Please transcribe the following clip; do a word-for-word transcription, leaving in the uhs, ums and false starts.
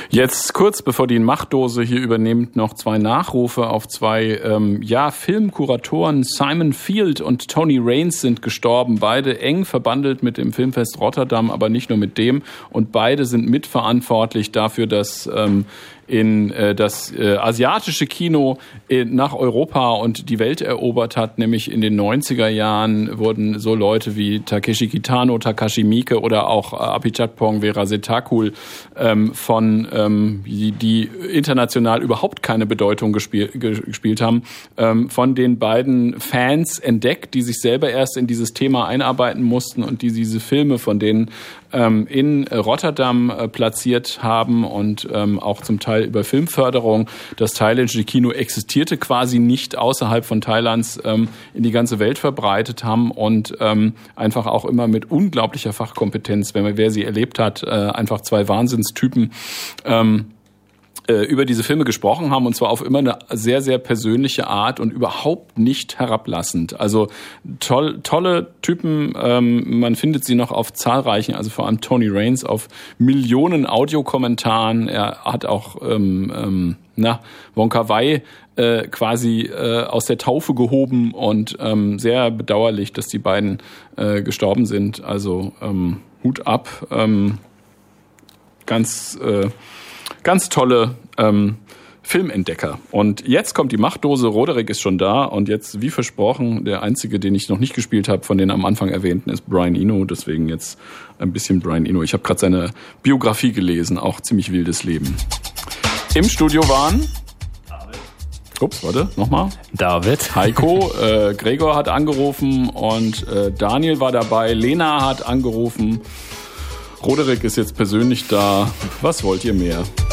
Jetzt kurz bevor die Machtdose hier übernimmt, noch zwei Nachrufe auf zwei ähm, ja, Filmkuratoren. Simon Field und Tony Raines sind gestorben. Beide eng verbandelt mit dem Filmfest Rotterdam, aber nicht nur mit dem. Und beide sind mitverantwortlich dafür, dass ähm, in äh, das äh, asiatische Kino äh, nach Europa und die Welt erobert hat, nämlich in den neunziger Jahren wurden so Leute wie Takeshi Kitano, Takashi Miike oder auch äh, Apichatpong Weerasethakul ähm, von ähm, die, die international überhaupt keine Bedeutung gespiel, gespielt haben, ähm, von den beiden Fans entdeckt, die sich selber erst in dieses Thema einarbeiten mussten und die diese Filme von denen ähm, in Rotterdam äh, platziert haben und ähm, auch zum Teil über Filmförderung. Das thailändische Kino existierte quasi nicht außerhalb von Thailands, ähm, in die ganze Welt verbreitet haben und ähm, einfach auch immer mit unglaublicher Fachkompetenz, wenn man wer sie erlebt hat, äh, einfach zwei Wahnsinnstypen, ähm, über diese Filme gesprochen haben, und zwar auf immer eine sehr, sehr persönliche Art und überhaupt nicht herablassend. Also toll, tolle Typen, ähm, man findet sie noch auf zahlreichen, also vor allem Tony Raines, auf Millionen Audiokommentaren. Er hat auch ähm, ähm, na, Wong Kar-wai äh, quasi äh, aus der Taufe gehoben und ähm, sehr bedauerlich, dass die beiden äh, gestorben sind. Also ähm, Hut ab, ähm, ganz äh, Ganz tolle ähm, Filmentdecker. Und jetzt kommt die Machtdose. Roderick ist schon da. Und jetzt, wie versprochen, der einzige, den ich noch nicht gespielt habe, von den am Anfang erwähnten, ist Brian Eno. Deswegen jetzt ein bisschen Brian Eno. Ich habe gerade seine Biografie gelesen. Auch ziemlich wildes Leben. Im Studio waren... David. Ups, warte, nochmal. David. Heiko. Äh, Gregor hat angerufen. Und äh, Daniel war dabei. Lena hat angerufen. Roderick ist jetzt persönlich da. Was wollt ihr mehr?